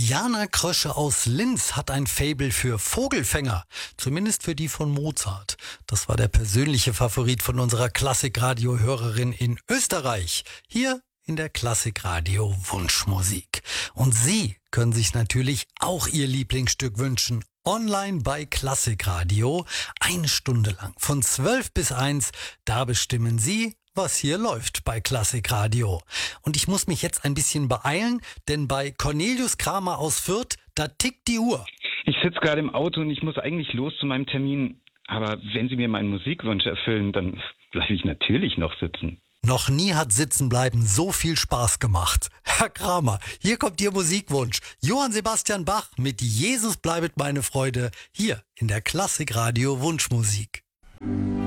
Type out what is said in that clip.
Jana Krösche aus Linz hat ein Faible für Vogelfänger, zumindest für die von Mozart. Das war der persönliche Favorit von unserer Klassikradio-Hörerin in Österreich, hier in der Klassikradio Wunschmusik. Und Sie können sich natürlich auch Ihr Lieblingsstück wünschen. Online bei Klassikradio, 1 Stunde lang, von 12 bis 1, da bestimmen Sie, was hier läuft bei Klassikradio. Und ich muss mich jetzt ein bisschen beeilen, denn bei Cornelius Kramer aus Fürth, da tickt die Uhr. Ich sitze gerade im Auto und ich muss eigentlich los zu meinem Termin. Aber wenn Sie mir meinen Musikwunsch erfüllen, dann bleibe ich natürlich noch sitzen. Noch nie hat Sitzenbleiben so viel Spaß gemacht. Herr Kramer, hier kommt Ihr Musikwunsch. Johann Sebastian Bach mit Jesus bleibet meine Freude, hier in der Klassikradio Wunschmusik.